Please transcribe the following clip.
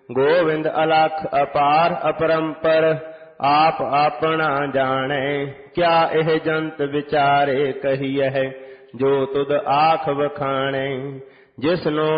ਗੋਵਿੰਦ ਅਲਖ ਅਪਾਰ ਅਪਰੰਪਰ, ਆਪ ਆਪਣਾ ਜਾਣੈ। ਕਿਆ ਇਹ ਜੰਤ ਵਿਚਾਰੇ ਕਹੀਐ, ਜੋ ਤੁਧ ਆਖ ਵਖਾਣੈ। ਜਿਸਨੋ